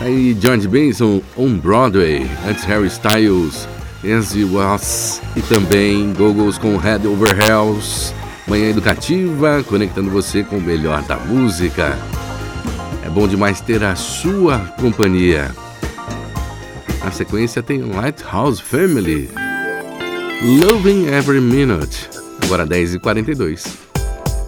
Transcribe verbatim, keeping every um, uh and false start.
Aí George Benson, On Broadway. Antes Harry Styles, As You Was. E também Go-Go's com Head Over Heels. Manhã Educativa, conectando você com o melhor da música. É bom demais ter a sua companhia. Na sequência tem Lighthouse Family, Loving Every Minute. Agora dez e quarenta e dois.